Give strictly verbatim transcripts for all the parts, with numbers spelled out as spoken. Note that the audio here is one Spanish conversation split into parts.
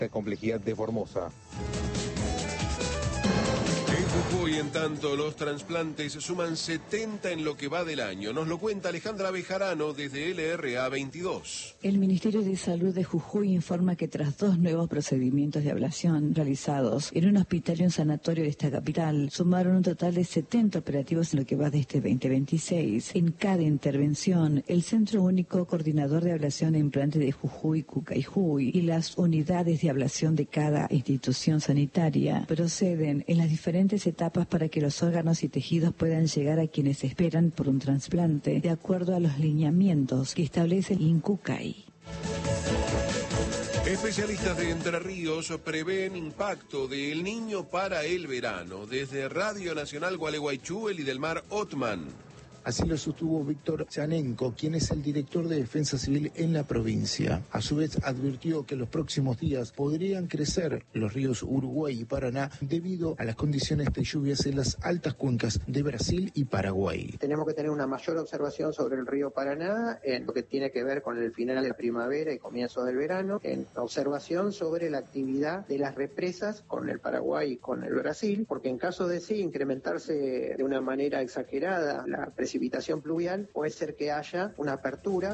de complejidad de Formosa. En Jujuy, en tanto, los trasplantes suman setenta en lo que va del año. Nos lo cuenta Alejandra Bejarano desde L R A veintidós. El Ministerio de Salud de Jujuy informa que tras dos nuevos procedimientos de ablación realizados en un hospital y un sanatorio de esta capital, sumaron un total de setenta operativos en lo que va de este veinte veintiséis. En cada intervención, el Centro Único Coordinador de Ablación e Implante de Jujuy, Cucayjuy, y las unidades de ablación de cada institución sanitaria proceden en las diferentes etapas para que los órganos y tejidos puedan llegar a quienes esperan por un trasplante, de acuerdo a los lineamientos que establece el INCUCAI. Especialistas de Entre Ríos prevén impacto de El Niño para el verano. Desde Radio Nacional Gualeguaychú, el Idelmar Otman. Así lo sostuvo Víctor Chanenko, quien es el director de Defensa Civil en la provincia. A su vez advirtió que en los próximos días podrían crecer los ríos Uruguay y Paraná debido a las condiciones de lluvias en las altas cuencas de Brasil y Paraguay. Tenemos que tener una mayor observación sobre el río Paraná en lo que tiene que ver con el final de la primavera y comienzo del verano, en observación sobre la actividad de las represas con el Paraguay y con el Brasil, porque en caso de sí incrementarse de una manera exagerada la precipitación precipitación pluvial, puede ser que haya una apertura.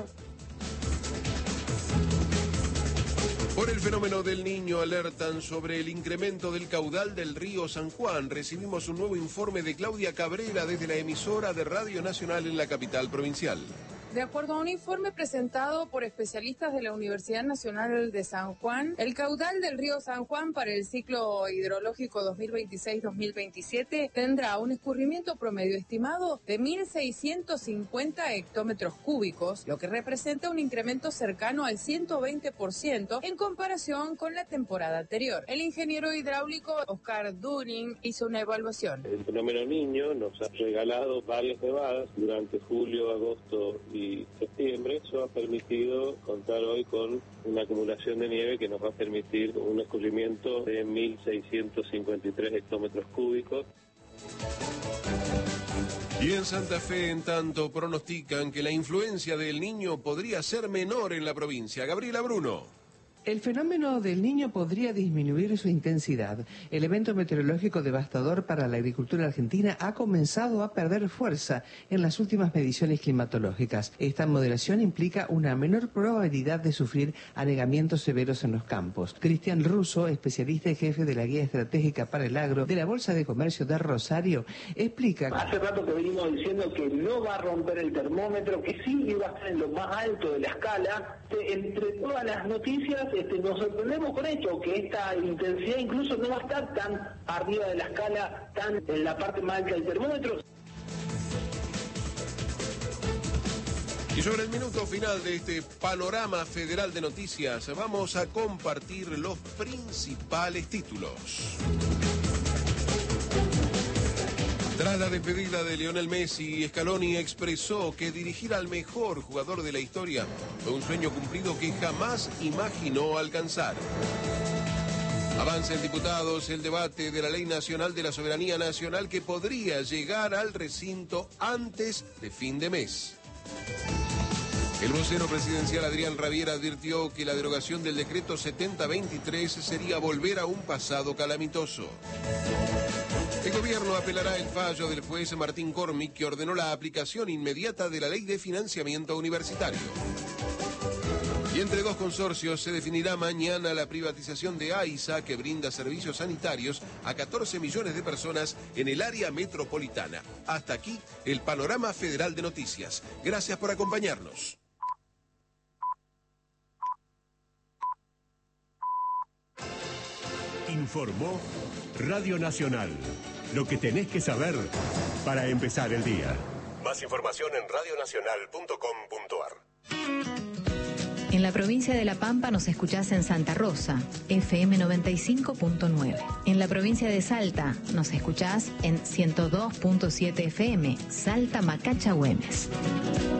Por el fenómeno del Niño alertan sobre el incremento del caudal del río San Juan. Recibimos un nuevo informe de Claudia Cabrera desde la emisora de Radio Nacional en la capital provincial. De acuerdo a un informe presentado por especialistas de la Universidad Nacional de San Juan, el caudal del río San Juan para el ciclo hidrológico dos mil veintiséis dos mil veintisiete tendrá un escurrimiento promedio estimado de mil seiscientos cincuenta hectómetros cúbicos, lo que representa un incremento cercano al ciento veinte por ciento en comparación con la temporada anterior. El ingeniero hidráulico Oscar Dunning hizo una evaluación. El fenómeno Niño nos ha regalado varias nevadas durante julio, agosto y septiembre. Eso ha permitido contar hoy con una acumulación de nieve que nos va a permitir un escurrimiento de mil seiscientos cincuenta y tres hectómetros cúbicos. Y en Santa Fe, en tanto, pronostican que la influencia del Niño podría ser menor en la provincia. Gabriela Bruno. El fenómeno del Niño podría disminuir su intensidad. El evento meteorológico devastador para la agricultura argentina ha comenzado a perder fuerza en las últimas mediciones climatológicas. Esta moderación implica una menor probabilidad de sufrir anegamientos severos en los campos. Cristian Russo, especialista y jefe de la Guía Estratégica para el Agro de la Bolsa de Comercio de Rosario, explica... Hace rato que venimos diciendo que no va a romper el termómetro, que sí iba a estar en lo más alto de la escala. Entre todas las noticias, Este, nos sorprendemos con esto, que esta intensidad incluso no va a estar tan arriba de la escala, tan en la parte más alta del termómetro. Y sobre el minuto final de este panorama federal de noticias, vamos a compartir los principales títulos. Tras la despedida de Lionel Messi, Scaloni expresó que dirigir al mejor jugador de la historia fue un sueño cumplido que jamás imaginó alcanzar. Avanza en diputados el debate de la Ley Nacional de la Soberanía Nacional que podría llegar al recinto antes de fin de mes. El vocero presidencial Adrián Rabier advirtió que la derogación del decreto setenta veintitrés sería volver a un pasado calamitoso. El gobierno apelará el fallo del juez Martín Cormick que ordenó la aplicación inmediata de la ley de financiamiento universitario. Y entre dos consorcios se definirá mañana la privatización de AISA que brinda servicios sanitarios a catorce millones de personas en el área metropolitana. Hasta aquí el panorama federal de noticias. Gracias por acompañarnos. Informó Radio Nacional. Lo que tenés que saber para empezar el día. Más información en radio nacional punto com punto a r. En la provincia de La Pampa nos escuchás en Santa Rosa, F M noventa y cinco punto nueve. En la provincia de Salta nos escuchás en ciento dos punto siete F M, Salta Macacha Güemes.